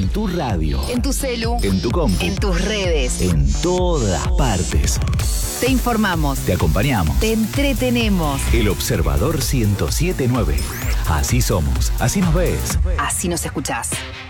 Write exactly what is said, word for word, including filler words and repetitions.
En tu radio. En tu celu. En tu compu. En tus redes. En todas partes. Te informamos. Te acompañamos. Te entretenemos. El Observador ciento siete punto nueve. Así somos. Así nos ves. Así nos escuchás.